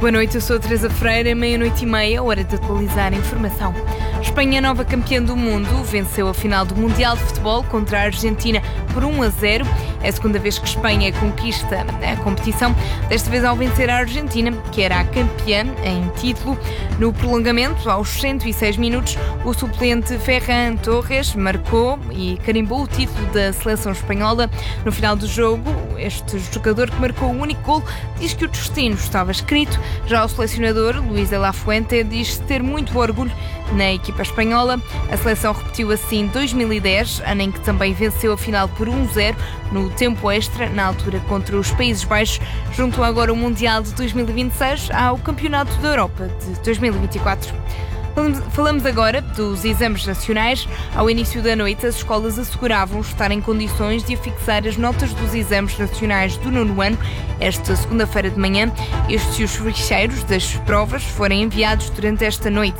Boa noite, eu sou a Teresa Freira, 00:30, hora de atualizar a informação. Espanha, nova campeã do mundo, venceu a final do Mundial de Futebol contra a Argentina por 1-0. É a segunda vez que Espanha conquista a competição, desta vez ao vencer a Argentina, que era a campeã em título. No prolongamento, aos 106 minutos, o suplente Ferran Torres marcou e carimbou o título da seleção espanhola. No final do jogo, este jogador que marcou o único gol diz que o destino estava escrito. Já o selecionador, Luís de la Fuente, diz ter muito orgulho na equipa espanhola. A seleção repetiu assim 2010, ano em que também venceu a final por 1-0 no tempo extra, na altura contra os Países Baixos. Juntou agora o Mundial de 2026 ao Campeonato da Europa de 2024. Falamos agora dos exames nacionais. Ao início da noite, as escolas asseguravam estar em condições de afixar as notas dos exames nacionais do 9º ano. Esta segunda-feira de manhã, estes e os ficheiros das provas foram enviados durante esta noite.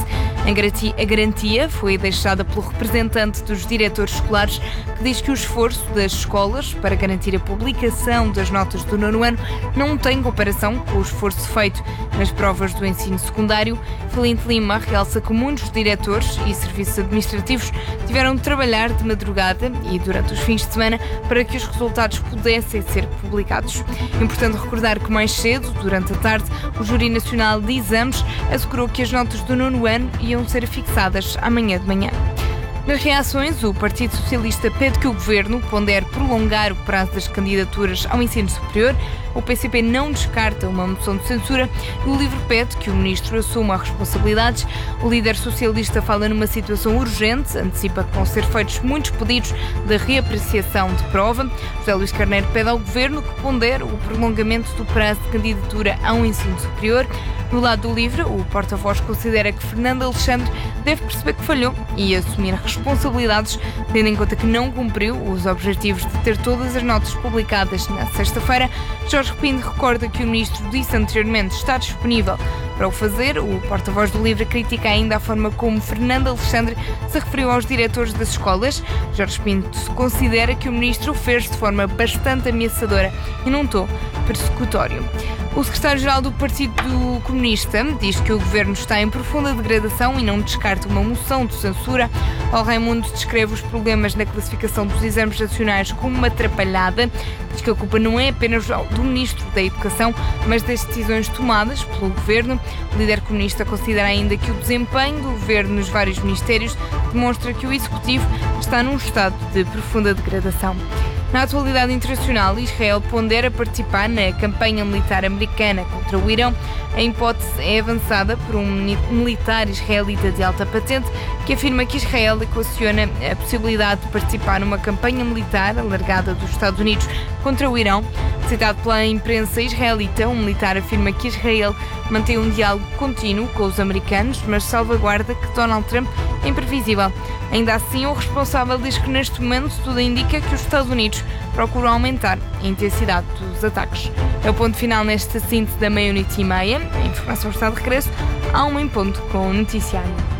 A garantia foi deixada pelo representante dos diretores escolares, que diz que o esforço das escolas para garantir a publicação das notas do 9º ano não tem comparação com o esforço feito nas provas do ensino secundário. Valente Lima realça que muitos diretores e serviços administrativos tiveram de trabalhar de madrugada e durante os fins de semana para que os resultados pudessem ser publicados. É importante recordar que mais cedo, durante a tarde, o Júri Nacional de Exames assegurou que as notas do 9º ano iam ser fixadas amanhã de manhã. Nas reações, o Partido Socialista pede que o Governo pondere prolongar o prazo das candidaturas ao ensino superior. O PCP não descarta uma moção de censura e o LIVRE pede que o Ministro assuma as responsabilidades. O líder socialista fala numa situação urgente, antecipa que vão ser feitos muitos pedidos de reapreciação de prova. José Luís Carneiro pede ao Governo que pondere o prolongamento do prazo de candidatura ao ensino superior. Do lado do LIVRE, o porta-voz considera que Fernando Alexandre deve perceber que falhou e assumir responsabilidades, tendo em conta que não cumpriu os objetivos de ter todas as notas publicadas na sexta-feira. Jorge Pinto recorda que o Ministro disse anteriormente estar disponível para o fazer. O porta-voz do LIVRE critica ainda a forma como Fernando Alexandre se referiu aos diretores das escolas. Jorge Pinto considera que o Ministro o fez de forma bastante ameaçadora e num tom persecutório. O secretário-geral do Partido Comunista diz que o governo está em profunda degradação e não descarta uma moção de censura. Paulo Raimundo descreve os problemas na classificação dos exames nacionais como uma atrapalhada. Diz que a culpa não é apenas do Ministro da Educação, mas das decisões tomadas pelo governo. O líder comunista considera ainda que o desempenho do governo nos vários ministérios demonstra que o executivo está num estado de profunda degradação. Na atualidade internacional, Israel pondera participar na campanha militar americana contra o Irão. A hipótese é avançada por um militar israelita de alta patente que afirma que Israel equaciona a possibilidade de participar numa campanha militar alargada dos Estados Unidos contra o Irão. Citado pela imprensa israelita, um militar afirma que Israel mantém um diálogo contínuo com os americanos, mas salvaguarda que Donald Trump é imprevisível. Ainda assim, o responsável diz que neste momento tudo indica que os Estados Unidos procuram aumentar a intensidade dos ataques. É o ponto final nesta síntese da 00:30. A informação está de regresso ao 1 em ponto com o noticiário.